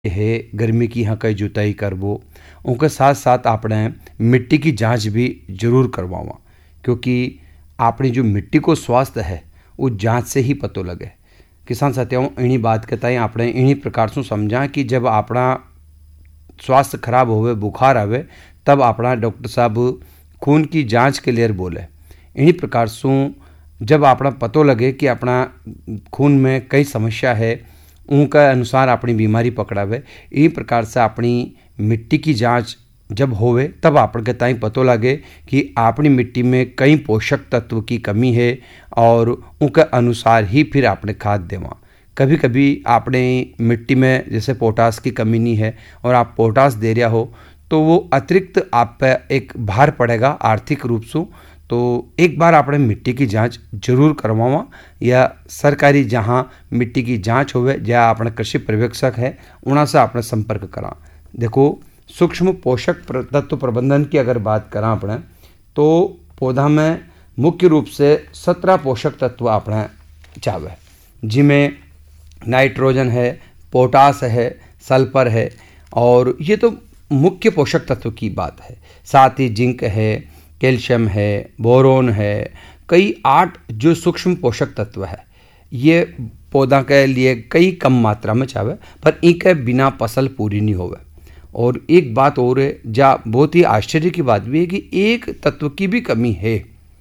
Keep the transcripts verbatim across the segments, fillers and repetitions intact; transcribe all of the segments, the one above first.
है गर्मी की यहाँ कई जुताई करवो, उनके साथ साथ आपने मिट्टी की जांच भी जरूर करवावा, क्योंकि अपनी जो मिट्टी को स्वास्थ्य है वो जांच से ही पतो लगे। किसान साथियों, इन्हीं बात कहता है आपने इन्हीं प्रकार से समझा कि जब अपना स्वास्थ्य खराब होवे, बुखार आवे, तब अपना डॉक्टर साहब खून की जांच के लिए बोले। इन्हीं प्रकार से जब अपना पतो लगे कि अपना खून में कई समस्या है, उनका अनुसार अपनी बीमारी पकड़ावे, इसी प्रकार से अपनी मिट्टी की जांच जब होवे तब आपन के ताई पतो लगे कि अपनी मिट्टी में कई पोषक तत्व की कमी है और उनके अनुसार ही फिर आपने खाद देवा। कभी कभी आपने मिट्टी में जैसे पोटास की कमी नहीं है और आप पोटास दे रहा हो तो वो अतिरिक्त आप पे एक भार पड़ेगा आर्थिक रूप से। तो एक बार आपने मिट्टी की जांच जरूर करवावा, या सरकारी जहाँ मिट्टी की जांच होवे, जहाँ अपने कृषि पर्यवेक्षक है उन्हें से आपने संपर्क करा। देखो, सूक्ष्म पोषक तत्व प्रबंधन की अगर बात करें अपने, तो पौधा में मुख्य रूप से सत्रह पोषक तत्व अपने चाहे, जिनमें नाइट्रोजन है, पोटास है, सल्फर है, और ये तो मुख्य पोषक तत्व की बात है। साथ ही जिंक है, कैल्शियम है, बोरोन है, कई आठ जो सूक्ष्म पोषक तत्व है, ये पौधा के लिए कई कम मात्रा में चाहे, पर इनके बिना फसल पूरी नहीं होवे। और एक बात और है, जा बहुत ही आश्चर्य की बात भी है कि एक तत्व की भी कमी है,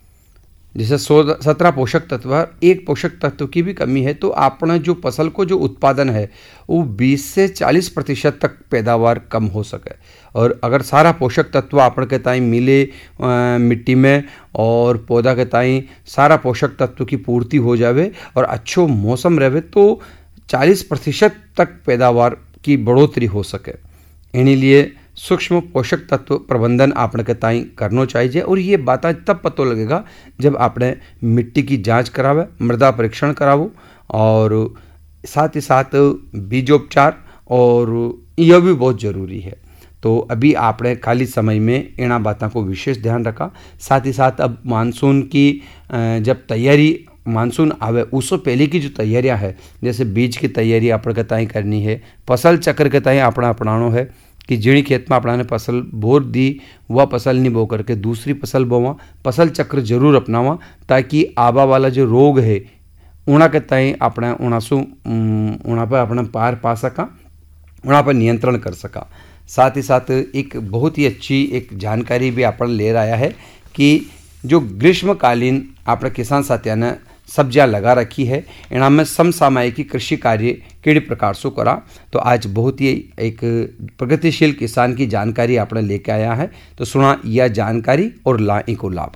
जैसे सत्रह पोषक तत्व, एक पोषक तत्व की भी कमी है, तो अपना जो फसल को जो उत्पादन है वो बीस से चालीस प्रतिशत तक पैदावार कम हो सके। और अगर सारा पोषक तत्व अपन के ताई मिले आ, मिट्टी में, और पौधा के ताई सारा पोषक तत्व की पूर्ति हो जावे और अच्छो मौसम रहे, तो चालीस प्रतिशत तक पैदावार की बढ़ोतरी हो सके। इन्हीं लिए सूक्ष्म पोषक तत्व प्रबंधन आपने के ताई करना चाहिए। और ये बात तब पतो लगेगा जब आपने मिट्टी की जांच करावे, मृदा परीक्षण करावो, और साथ ही साथ बीजोपचार, और यह भी बहुत ज़रूरी है। तो अभी आपने खाली समय में इन बातों को विशेष ध्यान रखा। साथ ही साथ अब मानसून की जब तैयारी, मानसून आवे उससे पहले की जो तैयारियां है, जैसे बीज की तैयारी आपने के ताई करनी है, फसल चक्र के ताई अपना अपनानो है कि जिणी खेत में अपना ने फसल बोर दी, वह फसल नहीं बो करके दूसरी फसल बोवा, फसल चक्र जरूर अपनावा, ताकि आबा वाला जो रोग है उना के ताई अपना उनासु उना पर अपना पार पा सका, उना पर नियंत्रण कर सका। साथ ही साथ एक बहुत ही अच्छी एक जानकारी भी अपन ले रहा है कि जो ग्रीष्मकालीन अपने किसान साथियों ने सब्जियां लगा रखी है, इन्हां में समसामयिक कृषि कार्य किड़ी प्रकार से करा। तो आज बहुत ही एक प्रगतिशील किसान की जानकारी आपने लेके आया है, तो सुना यह जानकारी और ला इनको लाभ।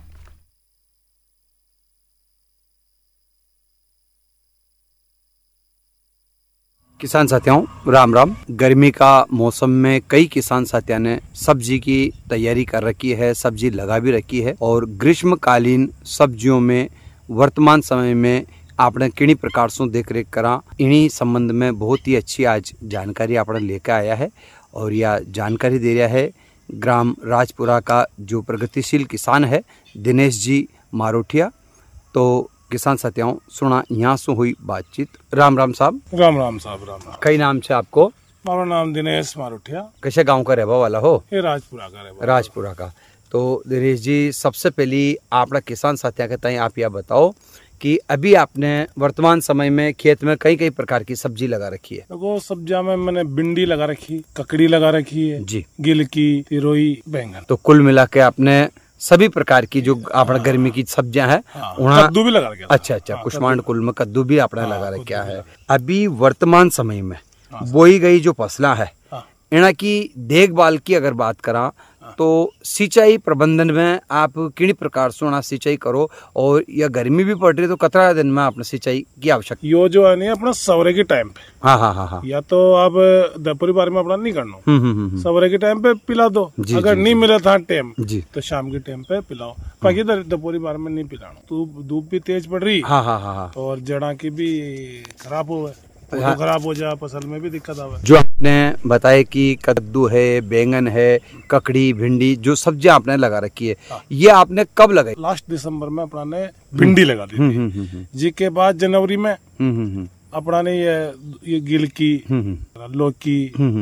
किसान साथियों, राम राम। गर्मी का मौसम में कई किसान साथियों ने सब्जी की तैयारी कर रखी है, सब्जी लगा भी रखी है, और ग्रीष्मकालीन सब्जियों में वर्तमान समय में आपने किन्हीं प्रकार से देख रेख करा, इन्हीं संबंध में बहुत ही अच्छी आज जानकारी आपने लेकर आया है। और यह जानकारी दे रहा है ग्राम राजपुरा का जो प्रगतिशील किसान है दिनेश जी मारोठिया। तो किसान साथियों, सुना यहाँ से हुई बातचीत। राम राम साहब। राम राम साहब। राम राम। कई नाम से आपको? मेरा नाम दिनेश मारोठिया। कैसे गांव का रहने वाला हो? ये राजपुरा का रहने। राजपुरा का। तो दिनेश जी, सबसे पहली आपने किसान साथियों के ताई आप यह बताओ कि अभी आपने वर्तमान समय में खेत में कई कई प्रकार की सब्जी लगा रखी है। वो सब्जियां में मैंने भिंडी लगा रखी, ककड़ी लगा रखी है जी, गिलकी, तिरोई, बैंगन। तो कुल मिला के आपने सभी प्रकार की जो आपने गर्मी की सब्जियां है, हाँ, कद्दू भी लगा रखा। अच्छा अच्छा, कुष्मांड कुल में कद्दू भी आपने लगा रखा है। अभी वर्तमान समय में बोई गई जो फसला है, इन्हा की देखभाल की अगर बात करा, तो सिंचाई प्रबंधन में आप किन प्रकार से सिंचाई करो, और यह गर्मी भी पड़ रही है तो कतरा दिन में आपने सिंचाई की आवश्यकता? यो जो है नहीं अपना सवरे के टाइम पे। हाँ हाँ हाँ हाँ। या तो आप दोपहरी बार में अपना नहीं करना, सवरे के टाइम पे पिला दो। जी, अगर जी, नहीं मिला था टाइम तो शाम के टाइम पे पिलाओ, बाकी दोपहरी बार में नहीं पिलाना। तो धूप भी तेज पड़ रही, हाँ हाँ हाँ, और जड़ा की भी खराब हो तो खराब हो जाए, फसल में भी दिक्कत आवे। जो आपने बताया कि कद्दू है, बैंगन है, ककड़ी, भिंडी, जो सब्जियां आपने लगा रखी है, हाँ। ये आपने कब लगाई? लास्ट दिसंबर में अपना ने भिंडी लगा दी थी, जी के बाद जनवरी में अपना ने ये ये गिलकी, लौकी,